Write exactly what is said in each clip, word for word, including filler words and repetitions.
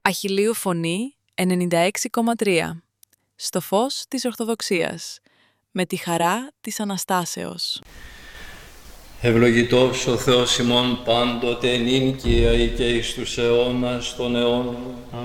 Αχιλλείου Φωνή ενενήντα έξι κόμμα τρία. Στο φως της Ορθοδοξίας. Με τη χαρά της Αναστάσεως. Ευλογητός ο Θεός ημών πάντοτε νυν και αεί και εις τους αιώνας των αιώνων.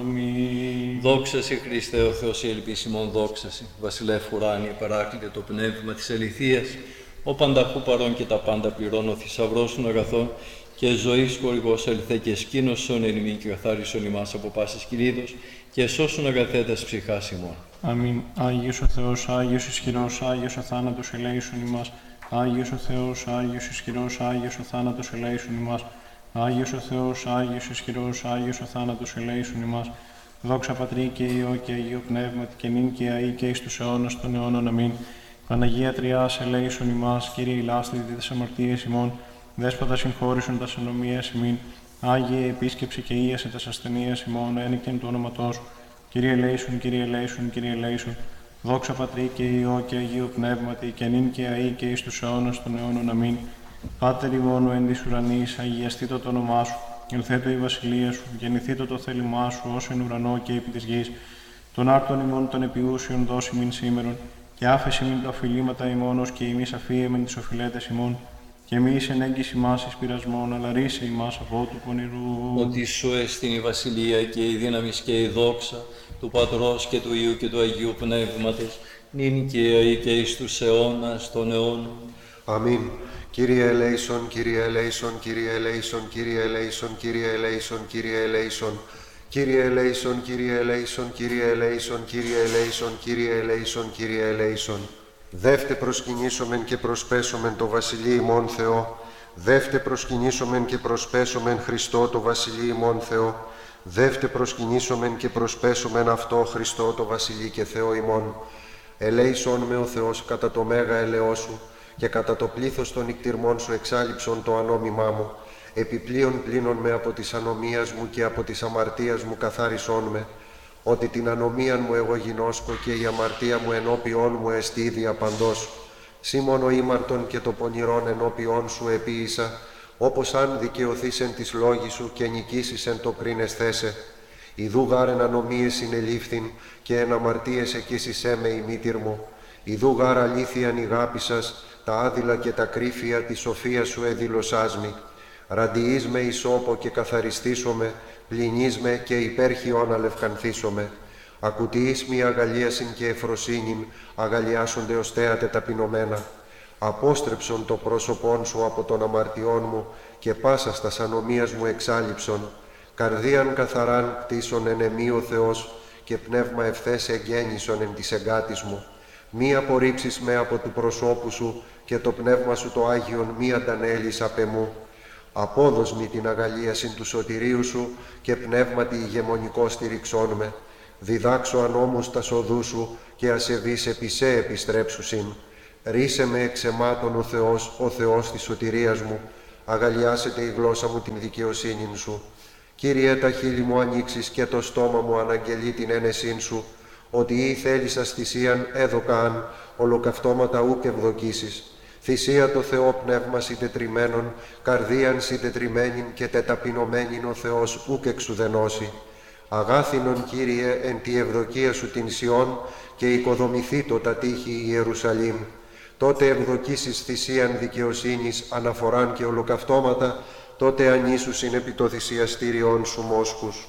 Αμήν. Δόξα Συ Χριστέ ο Θεός η ελπίς ημών, δόξα Συ. Βασιλεύ ουράνιε παράκλητε το πνεύμα της αληθείας, ο πανταχού παρών και τα πάντα πληρών, ο θησαυρός των αγαθών και ζωής χορηγός ελθέ και σκήνωσον εν ημί και καθάρισον ημάς από πάσης κινήτος και σώσον αγαθέτας ψυχάς ημών. Αμήν. Άγιος ο Θεός, Άγιος ισχυρός, Άγιος ο θάνατος ελέησον ημάς. Άγιος ο Θεός, Άγιος ισχυρός, Άγιος ο θάνατος ελέησον ημάς. Άγιος ο Θεός, Άγιος ισχυρός, Άγιος ο θάνατος ελέησον ημάς. Δόξα Πατρί και Υιό και Αγίου Πνεύματι και νυν και αεί και εις τους αιώνας των αιώνων. Αμήν. Παναγία Τριάς ελέησον ημάς, Κύριε ηλάστητη τες αμαρτίες ημών, Δέσποτα συγχώρησον τας ανομίας ημίν, Άγιε επίσκεψη και ίασε τας ασθενείας ημών, ένικεν του όνοματός σου. Κύριε ελέησον, Κύριε ελέησον, Κύριε ελέησον. Δόξα Πατρί και Υιό και Αγίου Πνεύματι και νυν και αεί και εις τους αιώνας των αιώνων. Αμήν. Πάτερ ημών ο εν της ουρανής, αγιαστήτω το όνομά σου, ελθέτω η βασιλεία σου, γεννηθήτω το θέλημά σου, ως εν ουρανό και επί της γης. Των άκτων ημών των επιούσιων δώσει μην σήμερον, και άφεση μην τα οφειλήματα ημών, ως και εμείς αφίεμεν τις οφειλέτες ημών. Και μη εις ενέγγιση μας εις πειρασμόν, αλλά ρίσε ημάς από του πονηρού. Ότι σου εστιν η βασιλεία και η δύναμη και η δόξα του Πατρός και του Υιού και του Αγίου Πνεύματος, νυν και αεί και εις τους αιώνας των αιώνων. Αμήν. Κύριε ελέησον, Κύριε ελέησον, Κύριε ελέησον, Κύριε ελέησον, Κύριε ελέησον, Κύριε ελέησον. Κύριε ελέησον, Κύριε ελέησον, Κύριε ελέησον, Κύριε ελέησον, Κύριε ελέησον, Κύριε ελέησον. Δεύτε προσκυνήσομεν και προσπέσομεν το Βασιλεί ημών Θεό. Δεύτε προσκυνήσομεν και προσπέσομεν Χριστό το Βασιλεί ημών Θεό. Δεύτε προσκυνήσομεν και προσπέσομεν αυτό Χριστό το Βασιλεί και Θεό ημών. Ελέησον με ο Θεός κατά το μέγα ελαιό σου και κατά το πλήθος των νικτυρμών σου εξάλειψον το ανόμημά μου. Επιπλέον πλύνον με από της ανομίας μου και από της αμαρτίας μου καθάρισόν με. Ότι την ανομίαν μου εγώ γινώσκω και η αμαρτία μου ενώπιόν μου εστί διαπαντός. Σήμωνο ήμαρτον και το πονηρόν ενώπιόν σου επίησα, όπως αν δικαιωθείς εν της λόγης σου και νικήσεις εν το πριν εσθέσε. Ιδού γάρ εν ανομίες συνελήφθην και εν αμαρτίες εκείσισέ με η μήτυρ μου. Ιδού γάρ αλήθειαν ηγάπησας, τα άδειλα και τα κρύφια τη σοφία σου εδήλωσάς μη. Ραντιείς με ισόπο και καθαριστήσομαι, πλυνείς με και υπέρχιον αλευκανθήσομαι. Ακουτιείς μη αγαλίασιν και εφροσύνην, αγαλιάσονται ως θέατε ταπεινωμένα. Απόστρεψον το πρόσωπόν σου από των αμαρτιών μου και πάσα στας ανομίας μου εξάλειψον. Καρδίαν καθαράν κτίσον εν εμή ο Θεός και πνεύμα ευθές εγγέννησον εν της εγκάτης μου. Μη απορρίψεις με από του προσώπου σου και το πνεύμα σου το Άγιον μη αντανέλεις απ' εμού. Απόδος μη την αγαλίασιν του σωτηρίου σου και πνεύματι ηγεμονικό στηριξών με. Διδάξω ανώμους τα οδούς σου και ασεβείς επί σε επιστρέψουσιν. Ρίσε με εξαιμάτων ο Θεός, ο Θεός της σωτηρίας μου. Αγαλιάσετε η γλώσσα μου την δικαιοσύνην σου. Κύριε, τα χείλη μου ανοίξεις και το στόμα μου αναγγελεί την ένεσήν σου. Ότι ή θέλησας θυσίαν έδωκαν, ολοκαυτώματα ούκ ευδοκίσεις. Θυσία το Θεό πνεύμα συντετριμένον, καρδίαν συντετριμένην και τεταπεινωμένην ο Θεός ούκ εξουδενώσει. Αγάθινον, Κύριε, εν τη ευδοκία σου την Σιών και οικοδομηθήτω τα τείχη Ιερουσαλήμ. Τότε ευδοκίσεις θυσίαν δικαιοσύνης, αναφοράν και ολοκαυτώματα, τότε ανήσουσιν επί το θυσιαστήριον σου μόσχους.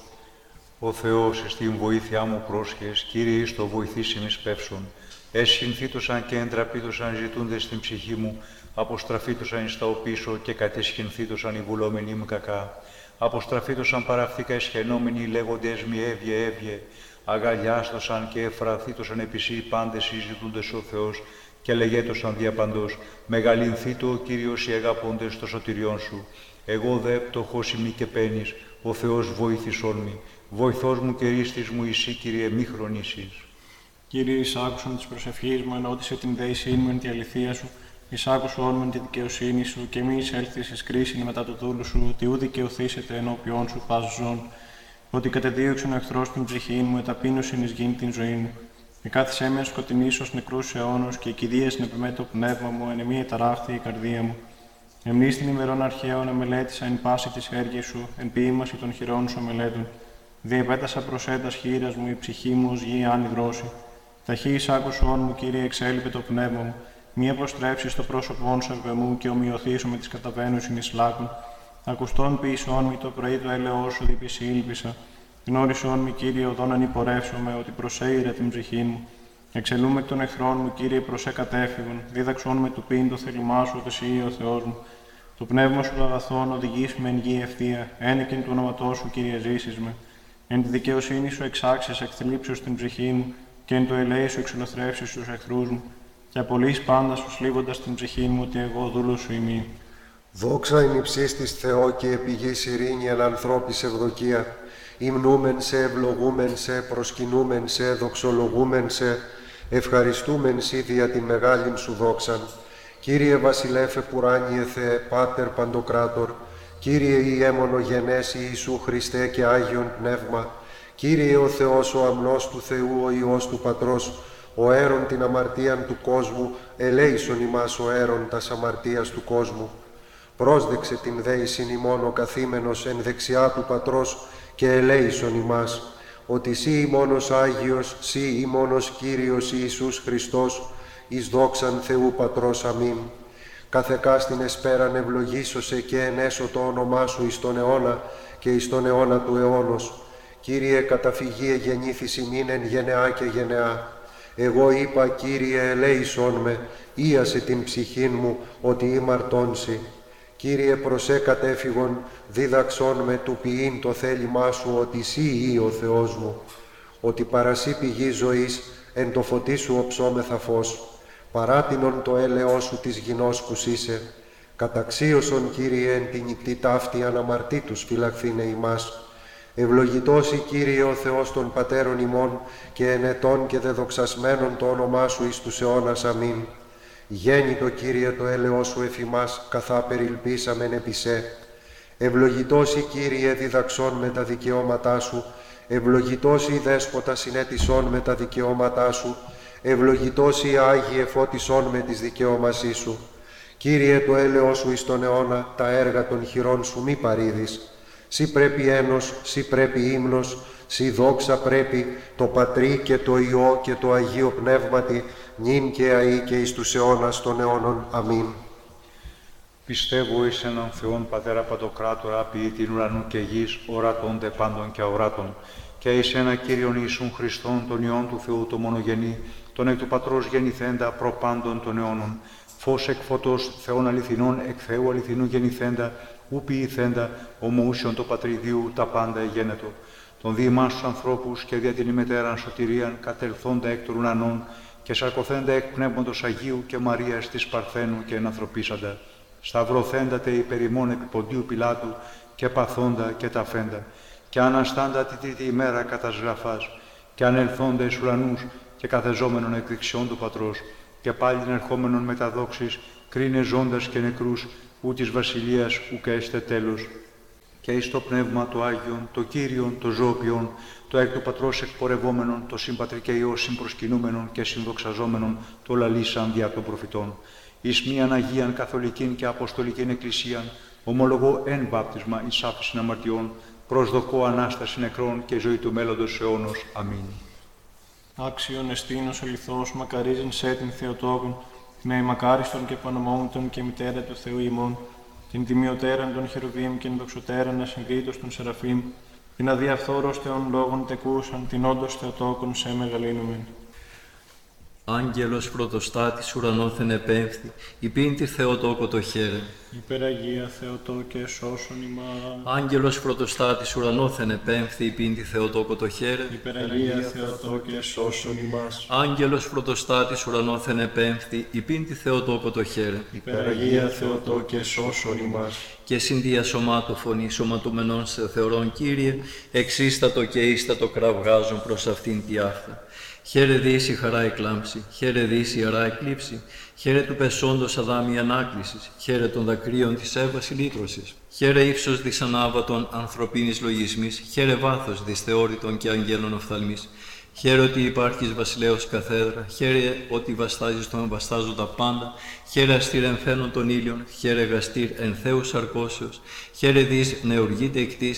Ο Θεός εις την βοήθειά μου πρόσχες, Κύριε εις το βοηθήσιν εις πεύσον. Εσχυνθήτωσαν και εντραπήτωσαν ζητούντες στην ψυχή μου, αποστραφήτωσαν εις τα οπίσω και κατεσχυνθήτωσαν οι βουλόμενοι μου κακά. Αποστραφήτωσαν παραφθήκα εσχενόμενοι λέγοντες μη έβγε έβγε. Αγαλιάστωσαν και εφραθήτωσαν επισή οι πάντες οι ζητούντες ο Θεός και λεγέτωσαν διαπαντός. Μεγαλυνθήτω ο Κύριος οι αγαπώντες το σωτηριόν σου. Εγώ δε πτωχός ημί και πένης, ο Θεός βοήθησόν μη. Βοηθός μου και ρίστης μου εσύ, Κύριε, μη χρονίσεις. Κύριε, εισάκουσον της προσευχής μου, ενώτισε την δέησήν μου εν τη αληθεία σου, εισάκουσον μου εν τη δικαιοσύνη σου, και μη εισέλθεις εις κρίσιν μετά το δούλου σου, ότι ου δικαιωθήσετε ενώπιόν σου πας ζών. Ότι κατεδίωξον ο εχθρός την ψυχή μου, εταπείνωσιν εις γήν την ζωή μου. Εκάθισέ με σκοτεινής ως νεκρούς αιώνος, και εκηδίασιν επί με το πνεύμα μου, εν εμή εταράχθη η καρδία μου. Εμείς την ημερών αρχαίων αμελέτησα εν πάση της έργης σου, εν ποίημαση των χειρών σου αμελέτων. Διεπέτασα προσέτας χείρας μου, η ψυχή μου ως γη αν υδρώσει. Ταχύ εις άκουσον μου, Κύριε, εξέλιπε το πνεύμα μου. Μη αποστρέψεις το πρόσωπόν σου επ' εμού και ομοιωθήσω με τις καταβαίνουσιν εις λάκων. Ακουστών ποιησόν μη το πρωί το έλεος σου διπισή ήλπισα. Γνώρισόν μη, Κύριε, οδόν ανυπορεύσομαι, ότι προσέειρε την ψυχή μου. Εξελούμε εκ των εχθρών μου, Κύριε, προσέ κατέφυγον. Δίδαξόν με του πίν το θέλημά σου, ότι εσύ ο Θεός μου. Το πνεύμα σου το αγαθόν οδηγείς με εν γη ευθεία. Ένεκεν του ονοματός σου, Κύριε, ζήσεις με. Εν τη δικαιοσύνη σου εξάξεις εκ θλίψεως την ψυχή μου, και εν το ελέη σου εξολοθρεύσεις τους εχθρούς μου. Και απολύς πάντα σου σλίβοντας την ψυχή μου, ότι εγώ δούλος σου ημί. Δόξα εν υψίστης Θεό και επί γης ειρήνη εν ανθρώπης ευδοκία. Υμνούμεν σε, ευλογούμεν σε, προσκυνούμεν σε, δοξολογούμεν σε, ευχαριστούμεν σοι δια την μεγάλην σου δόξαν. Κύριε βασιλέφε πουράνιε Θεέ, Πάτερ Παντοκράτορ, Κύριε Ιε μονογενές Ιησού Χριστέ και Άγιον Πνεύμα, Κύριε ο Θεός ο αμνός του Θεού, ο Υιός του Πατρός, ο αίρον την αμαρτίαν του κόσμου, ελέησον ημάς ο αίρον τας αμαρτίας του κόσμου. Πρόσδεξε την δέησιν ημών ο καθήμενος εν δεξιά του Πατρός και ελέησον ημάς, ότι σύ ημώνος Άγιος, σύ ημώνος Κύριος Ιησούς Χριστός, εις δόξαν Θεού Πατρός. Αμήν. Καθεκάς την εσπέραν ευλογήσωσε και ενέσω το όνομά σου εις τον αιώνα και εις τον αιώνα του αιώνος. Κύριε, καταφυγή εγεννήθης ημίν εν γενεά και γενεά. Εγώ είπα, Κύριε, ελέησόν με, ίασε την ψυχήν μου, ότι ημαρτώνσι. Κύριε, προσέ κατέφυγον, δίδαξόν με του ποιήν το θέλημά σου, ότι σύ ή ο Θεός μου. Ότι παρασύ πηγή ζωής, εν το φωτί σου οψόμεθα φως. Παράτινον το έλεος σου της γινός που είσαι. Καταξίωσον, Κύριε, εν την νυχτή ταύτη αναμαρτήτους φυλαχθήνε ημάς. Ευλογητός η Κύριε ο Θεός των Πατέρων ημών και ενετών και δεδοξασμένων το όνομά σου εις τους αιώνας. Αμήν. Γέννητο, Κύριε, το έλεος σου εφ' ημάς, καθά περιλπίσαμεν επί σε. Ευλογητός η Κύριε διδαξών με τα δικαιώματά σου, ευλογητός η Δέσποτα συνέτησών με τα δικαιώματά σου, ευλογητός η Άγιε φώτισών με τις δικαιώμασή σου. Κύριε, το έλεος σου εις τον αιώνα, τα έργα των χειρών σου μη παρήδεις. Σύ πρέπει ένος, σύ πρέπει ύμνος, σύ δόξα πρέπει το Πατρί και το Υιό και το Αγίο Πνεύματι, νυν και αεί και εις τους αιώνας των αιώνων. Αμήν. Πιστεύω εις έναν Θεόν Πατέρα Παντοκράτορα, ποιητήν ουρανού και γης, ορατώνται πάντων και αοράτων, και εις ένα Κύριον Ιησούν Χριστόν, τον Υιόν του Θεού, το μονογενή, τον εκ του Πατρός γεννηθέντα προπάντων των αιώνων, φως εκ φωτός, Θεών αληθινών, εκ Θεού αληθινού γεννηθέντα, ου ποιηθέντα, ομοούσιον το Πατριδίου, τα πάντα εγένετο. Τον διημάς τους ανθρώπους και δια την ημετέραν σωτηρίαν, κατελθόντα εκ των ουρανών, και σαρκωθέντα εκ Πνεύματος Αγίου και Μαρίας της Παρθένου και ενανθρωπίσαντα. Σταυρωθέντα τε υπερ ημών επί Ποντίου Πιλάτου, και παθόντα και ταφέντα, και αναστάντα τη τρίτη ημέρα κατά σγραφάς, και ανελθόντα εις ουρανούς, και καθεζόμενον εκ δεξιών του Πατρός, και πάλιν ερχόμενον με τα δόξης, κρίνε ζώντας και νεκρούς, ου της βασιλείας ουκ έστε τέλος. Και εις το Πνεύμα το Άγιον, το Κύριον, το Ζώπιον, το εκ του Πατρός εκπορευόμενον, το συμπατρί και Υιό συμπροσκυνούμενον και συνδοξαζόμενον, το λαλήσαν δια των προφητών. Εις μίαν Αγίαν Καθολικήν και Αποστολικήν Εκκλησίαν, ομολογώ εν βάπτισμα εις άφησιν αμαρτιών, προσδοκώ Ανάσταση νεκρών και ζωή του μέλλοντος αιώνος. Αμήν. Άξιον εστίνος ελιθός, μακαρίζειν σε την Θεοτόκον, με ημακάριστον και πανομόμητον και μητέρα του Θεού ημών, την τιμιωτέραν των χερουβίμ και ενδοξωτέραν ασυγκρίτως των Σεραφείμ, την αδιαφθόρος Θεών λόγων τεκούσαν, την όντως Θεοτόκον σε μεγαλύνομεν. Άγγελος πρωτοστάτης ουρανόθεν επέμφθη, υπήν τη Θεοτόκο το χαίρε. Υπεραγία Θεοτόκε σώσον ημάς. Άγγελος πρωτοστάτης ουρανόθεν επέμφθη, υπήν τη Θεοτόκο το χαίρε. Υπεραγία Θεοτόκε σώσον ημάς. Άγγελος πρωτοστάτης ουρανόθεν επέμφθη, υπήν τη Θεοτόκο το χαίρε. Υπεραγία Θεοτόκε σώσον ημάς. Και συνδιασωμάτω φωνή σωματούμενον σε θεωρών Κύριε, εξίστατο και ίστατο κραυγάζουν προς αυτήν τη άφθα. Χαίρε δύση χαρά εκλάμψη, χαίρε δύση αρά εκλείψη, χαίρε του πεσόντος αδάμη ανάκλησης, χαίρε των δακρύων της Εύας ηλίτρωσης. Χαίρε ύψος δυσανάβατον ανθρωπίνης λογισμής, χαίρε βάθος δυσθεώρητον και αγγέλων οφθαλμής. Χαίρε ότι υπάρχεις βασιλέως καθέδρα, χαίρε ότι βαστάζεις τον βαστάζοντα πάντα, χαίρε αστήρ εμφαίνων των ήλιων, χαίρε γαστήρ εν Θεού σαρκώσεως, χαίρε δις νεοργείται εκτίσεις,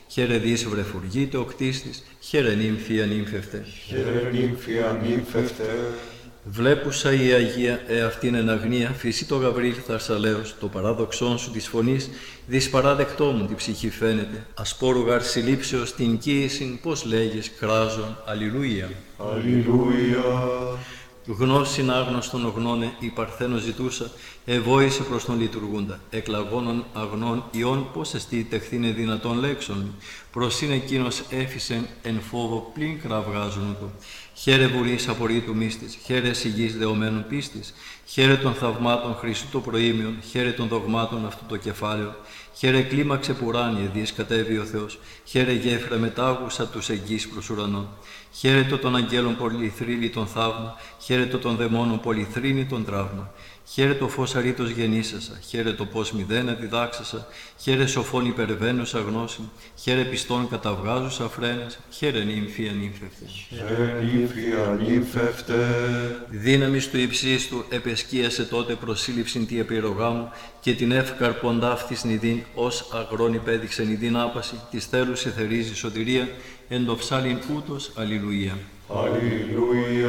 χαίρε δις βρεφουργείτε ο κτίστης, χαίρε νύμφη ανύμφευτε. Χαίρε νύμφη ανύμφευτε. Βλέπουσα η Αγία εαυτήν εν αγνία, φύση το Γαβρίλ θαρσαλέος, το παράδοξόν σου της φωνής, δις παράδεκτό μου την ψυχή φαίνεται, ασπόρου γαρ συλλήψεως την κοίησιν, πώς λέγεις κράζον, αλληλούια. Αλληλούια. Γνώσιν άγνωστον ογνώνε, η Παρθένο ζητούσα, ευόησε προς τον λειτουργούντα. Εκλαγώνων αγνών ιών, πώς εστί τεχθήνε δυνατόν λέξον. Προσήν εκείνος έφυσεν εν φόβο πλην κραυγάζον του. Χαίρε βουλής απορρίτου μύστης, χαίρε σιγής δεωμένων πίστης, χαίρε των θαυμάτων Χριστού το προήμιον, χαίρε των δογμάτων αυτού το κεφάλαιο, χαίρε κλίμαξε πουράνιε δις κατέβη ο Θεός, χαίρε γέφυρα μετάγουσα τους εγγύς προς ουρανών. Χαίρετο των αγγέλων πολυθρύλη τον θαύμα, χαίρετο των δαιμόνων πολυθρύνη τον τραύμα. Χαίρετο φως αρήτως γεννήσασα, χαίρετο πώς μηδένα διδάξασα, χαίρε σοφών υπερβαίνουσα γνώση, χαίρε πιστών καταβγάζουσα φρένας, χαίρε νύμφη ανύμφευτε. Χαίρε νύμφη ανύμφευτε. Δύναμις του υψίστου επεσκίασε τότε προσύλληψην τη επιρρογά μου και την εύκαρ ποντάφτης νηδίν ως αγρόν υπέδειξε νηδίν άπαση, της θέλους εθερίζει σωτηρία, εν το ψάλιν ούτως αλληλούια. Αλληλούια.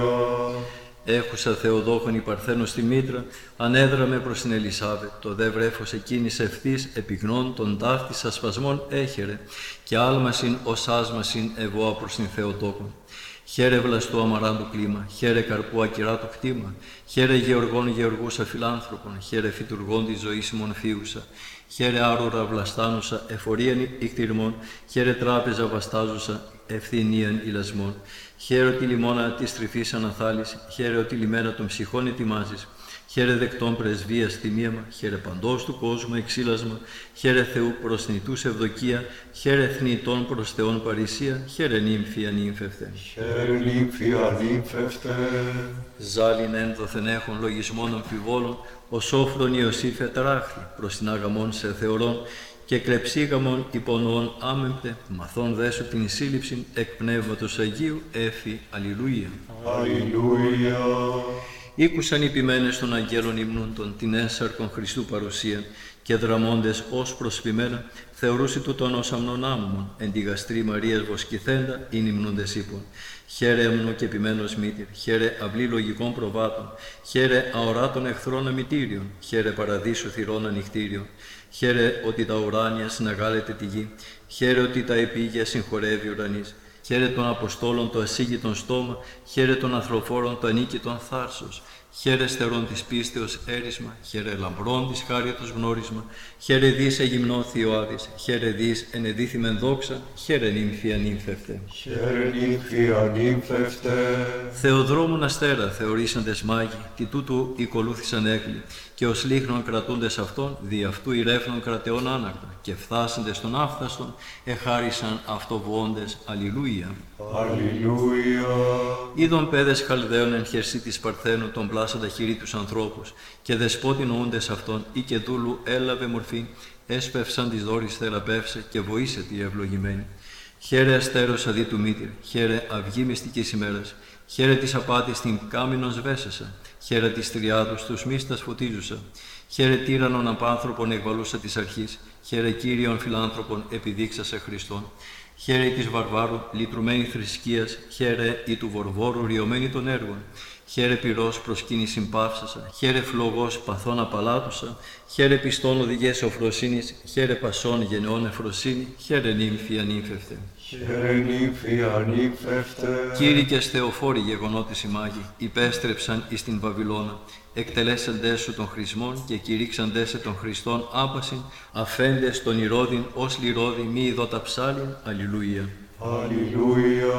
Έχουσα Θεοδόχον η Παρθένος στη μήτρα, ανέδραμε προς την Ελισάβετ, το δε βρέφος εκείνης ευθύς επιγνών των ταύτης ασπασμών έχερε, και άλμασιν ως άσμασιν ευώα προς την Θεοτόκον. Χαίρε βλαστού αμαράντου κλίμα, χαίρε καρπού ακυράτου κτήμα, χαίρε γεωργών γεωργούσα φιλάνθρωπων, χαίρε φυτουργών της ζωής ημών φίουσα, χαίρε άρωρα βλαστάνουσα εφορίαν ικτυρμών, χαίρε τράπεζα βαστάζουσα ευθυνίαν ηλασμών. Χαίρε ότι λιμώνα της τρυφής αναθάλεις, χαίρε ότι λιμένα των ψυχών ετοιμάζεις, χαίρε δεκτών πρεσβείας θυμίαμα, χαίρε παντός του κόσμου εξήλασμα, χαίρε Θεού προς νητούς ευδοκία, χαίρε θνητών προς Θεόν παρησία, χαίρε νύμφη ανύμφευτε. Χαίρε νύμφη ανύμφευτε. Ζάλιν ένδοθεν έχων λογισμών αμφιβόλων, ο σόφρον Ιωσήφ ετράχθη προς την αγαμών σε θεωρών, και κλεψίγαμον υπονοών άμεμπτε, μαθών δέσου την σύλληψην εκ Πνεύματος Αγίου, έφη, αλληλούια. Αλληλούια. Ήκουσαν οι ποιμένες των αγγέλων υμνούντων την έσαρκον Χριστού παρουσία, και δραμώντες ως προσπημένα, θεωρούσι τούτον ως αμνον άμμον, εν τη γαστρή Μαρίας βοσκηθέντα, ειν υμνούντες ύπων. Χαίρε έμνο και ποιμένος μήτηρ, χαίρε αυλή λογικών προβάτων, χαίρε αοράτων εχθρών αμητήριων, χαίρε παραδείσου θυρών ανοιχτήριων. Χαίρε ότι τα ουράνια συναγάλεται τη γη, χαίρε ότι τα επίγεια συγχωρεύει ουρανής. Χαίρε των Αποστόλων το ασύγητον στόμα, χαίρε των ανθρωφόρων το ανίκητον θάρσος. Χαίρε στερών της πίστεως έρισμα, χαίρε λαμπρών της χάριτος γνώρισμα, χαίρε δις εγυμνό Θειοάδης, χαίρε δις ενεδίθημεν δόξα, χαίρε νύμφη ανύμφευτε. Χαίρε νύμφη ανύμφευτε. Θεοδρόμουν αστέρα θεωρήσαντες μάγοι, τι τούτου οικολούθησαν έγκλη, και ως λίχνον κρατούντες αυτόν, δι' αυτού ηρέφνων κρατεών άνακτα, και φθάσαντες των άφθαστον, εχάρισαν αυτοβουόντες, αλληλούια. Αλληλούια. Είδον πέδες Χαλδαίων εν χερσί της Παρθένου τον πλάσαντα χειρί τους ανθρώπους, και δεσπότη νοούντες αυτόν, ή και δούλου έλαβε μορφή, έσπευσαν της δόρης θεραπεύσε και βοήσε τη ευλογημένη. Χαίρε αστέρος αδί του μήτηρ, χαίρε αυγή μυστικής ημέρας, χαίρε της απάτης την κάμινον σβέσασα, χαίρε της τριάδους τους μίστας φωτίζουσα, χαίρε τύρανον απάνθρωπον εκβαλούσα της αρχής, χαίρε Κύριον φιλάνθρωπον επιδείξασε Χριστόν. Χαίρε της βαρβάρου λυτρουμένη θρησκείας, χαίρε η του βορβόρου ριωμένη των έργων. Χαίρε πυρός προσκύνησιν παύσασα, χαίρε φλογός παθών απαλάτουσα, χαίρε πιστών οδηγές οφροσύνης, χαίρε πασών γενεών εφροσύνη, χαίρε νύμφη ανύμφευτε. Χαίρε νύμφη ανύμφευτε. Κήρυκες Θεοφόροι γεγονότες οι μάγοι, υπέστρεψαν εις την Βαβυλώνα, εκτελέσαντες σου των χρησμών και κηρύξαντες σε των Χριστών άπασιν, αφέντες των ηρώδιν ως λιρώδι μη ειδώτα ψάλιν, αλληλούια. Αλληλούια.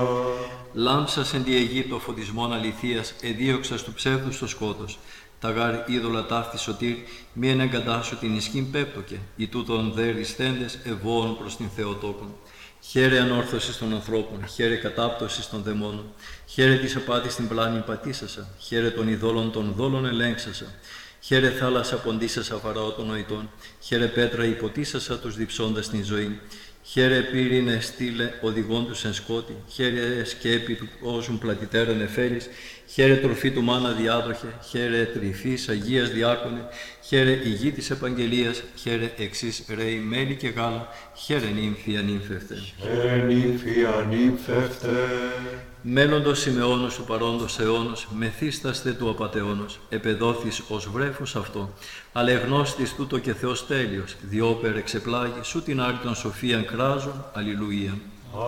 Λάμψας εν τη Αιγύπτο φωτισμόν αληθείας, εδίωξας του ψεύδους το σκότος. Τα γάρ είδωλα ταύτη σωτήρ, μη εν εγκατάσου την ισχύν πέπτοκε, οι τούτων δε ριστέντες ευώων προς την Θεοτόκον. Χαίρε ανόρθωσης των ανθρώπων, χαίρε κατάπτωσης των δαιμόνων, χαίρε της απάτης την πλάνη πατήσασα, χαίρε των ειδόλων των δόλων ελέγξασα, χαίρε θάλασσα ποντίσασα φαραώ των νοητών, χαίρε πέτρα υποτίσασα τους διψώντας την ζωή, Χαίρε πύρινε στήλε οδηγών τους εν σκότη, χαίρε σκέπη του κόσμου πλατητέρα νεφέλης, χαίρε τροφή του μάνα διάδοχε, χαίρε τρυφής Αγίας διάκονε, χαίρε ηγή της επαγγελίας, χαίρε εξής ρέι μέλι και γάλα, χαίρε νύμφη ανύμφευτε. Χαίρε νύμφη ανύμφευτε. Μέλλοντος Σιμεώνος του παρόντος αιώνος, μεθύσταστε του απατεώνος, επεδόθης ως βρέφος αυτό, αλλά εγνώστης τούτο και Θεός τέλειος, διόπερ εξεπλάγει, σου την άρτον σοφίαν κράζων, αλληλούια.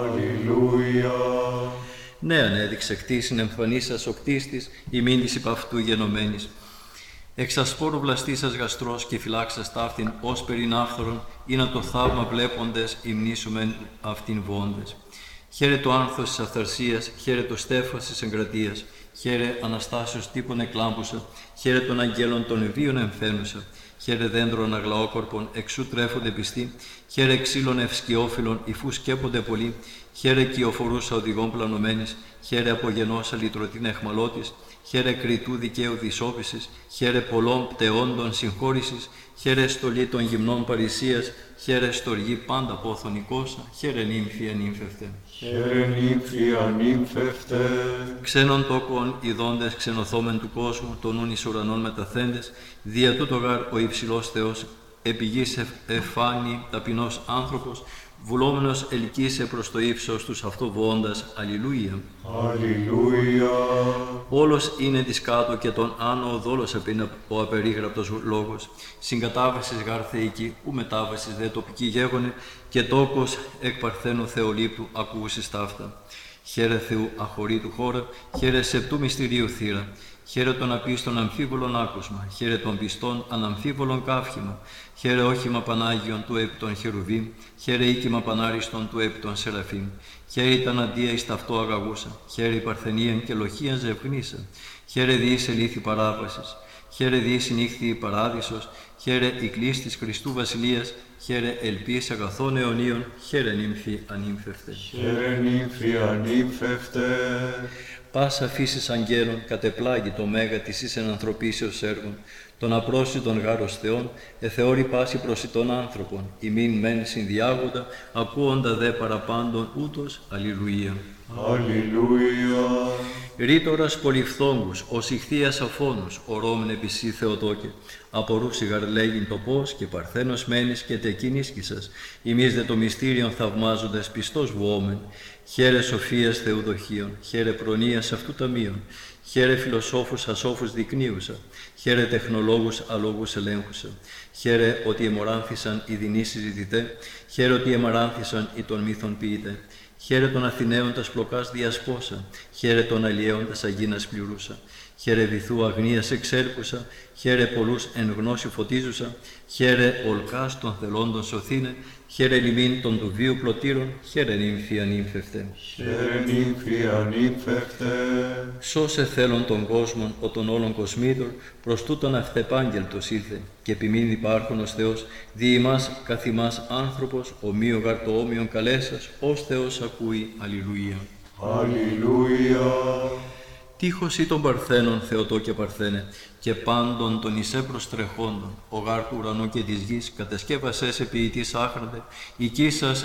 Αλληλούια. Ναι, ανέδειξε κτήσιν εμφανής σας ο κτίστης, ημίν της υπ' αυτού γενομένης. Εξασπόρου βλαστή σας γαστρός και φυλάξας ταύτην ως περινάφθορον, ή να το θαύμα βλέποντες υμνήσουμεν αυτήν βόντες. Χαίρε το άνθος της αυθαρσίας, χαίρε το στέφος της εγκρατείας, χαίρε Αναστάσεως τύπων εκλάμπουσα, χαίρε των αγγέλων των ευίων εμφαίνουσα, χαίρε δέντρων αγλαόκορπων εξού τρέφονται πιστοί, χαίρε ξύλων ευσκιόφυλλων υφού σκέπονται πολλοί, χαίρε κυοφορούσα οδηγών πλανωμένης, χαίρε απογενώσα λυτρωτήν εχμαλώτης, χαίρε κριτού δικαίου δυσόπισης, χαίρε πολλών πτεόντων συγχώρησης, χαίρε στολή των γυμνών παρησίας, χαίρε στοργή πάντα πόθον οικόσα, χαίρε νύμφη ανύμφευτε. Χαίρε νύμφη ανύμφευτε. Ξένων τόκων ειδώντες ξενοθόμεν του κόσμου, των νουν εις ουρανών μεταθέντες, δια τούτο γάρ ο υψηλός Θεός, επί γης εφάνει ταπεινός άνθρωπος, βουλόμενος ελκύσε προς το ύψος τους αυτό βοώντας, αλληλούια. Αλληλούια. Όλος είναι της κάτω και τον άνω ο δόλος απείνα ο απερίγραπτος λόγος. Συγκατάβασης γάρ θεϊκή, ου μετάβασης δε τοπική γέγονε, και τόκος εκ παρθένου θεολήπτου ακούσεις ταύτα. Χαίρε Θεού αχωρήτου χώρα, χαίρε σεπτού μυστηρίου θύρα. Χαίρε των απίστων αμφίβολων άκουσμα, χαίρε των πιστών αναμφίβολων καύχημα, χαίρε όχημα Πανάγιον του επί των χερουβίμ, χαίρε οίκημα Πανάριστον του επί των σεραφείμ, χαίρε ήταν αντία εις ταυτό αγαγούσα, χαίρε η παρθενίαν και λοχίαν ζευγνήσα, χαίρε διείς ελήθη παράβασης, χαίρε διείς νύχθη η παράδεισος, χαίρε η κλής της Χριστού Βασιλείας, χαίρε ελπίς αγαθών αιωνίων, χαίρε νύμφη ανύμφευτε. Χαίρε νύμφη ανύμφευτε. Πάσα φύσης αγγέλων κατεπλάγει το μέγα της εις εν ανθρωπίσεως έργων, των απρόσιτων γάρος Θεών, εθεώρη πάση προσιτών άνθρωπων, ημίν μεν συνδιάγοντα, ακούοντα δε παραπάντων ούτως, αλληλούια. Αλληλούια. Ρήτορας πολυφθόγκους, ως ηχθείας αφώνους, ορόμεν επί σύ Θεοτόκε, απορούσι γαρλέγειν το πώς και παρθένος μένεις και τεκείν ίσκησας, ημείς δε το μυστήριον θαυμάζοντας πιστός βουόμεν, χαίρε σοφίας Θεού δοχείων, χαίρε προνοίας αυτού ταμείων, χαίρε φιλοσόφους ασόφους δεικνύουσα, χαίρε τεχνολόγους αλόγους ελέγχουσα, χαίρε ότι εμοράνθησαν οι δεινοί συζητητέ, χαίρε ότι εμαράνθησαν οι των μύθων ποιητέ, χαίρε των Αθηναίων τας πλοκάς διασπόσα, χαίρε των αλλιέων τας αγίνας πληρούσα, χαίρε βυθού αγνίας εξέλκουσα, χαίρε πολλούς εν γνώση φωτίζουσα, χαίρε ολκάς των θελόντων σωθήνε, χαίρε λιμήν των του βίου πλωτήρων, χαίρε νύμφη ανύμφευτε. Χαίρε νύμφη ανύμφευτε. Σώσε θέλων των κόσμων, ο των όλων κοσμήτων, προς τούτον αυθεπάγγελτος ήλθε, και επιμήν υπάρχον ως Θεός, δι' ημάς καθ' ημάς άνθρωπος, ομοίο γαρ το όμοιον καλέσας, ως Θεός ακούει, αλληλούια. Αλληλούια. Τείχος ή των Παρθένων, Θεοτό και Παρθένε, και πάντων των εισέ προστρεχόντων, ο γάρ του ουρανού και της γης, κατασκεύασέ σε ποιητής άχραντε, οικείς σας